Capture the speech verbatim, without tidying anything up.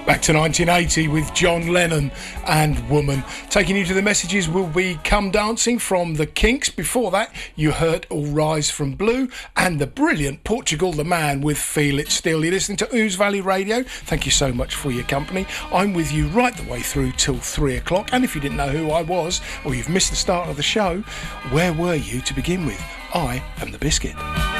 Back to nineteen eighty with John Lennon and Woman. Taking you to the messages will be Come Dancing from the Kinks. Before that, you heard All Rise from Blue and the brilliant Portugal the Man with Feel It Still. You're listening to Ouse Valley Radio. Thank you so much for your company. I'm with you right the way through till three o'clock. And if you didn't know who I was, or you've missed the start of the show, where were you to begin with? I am the Biscuit.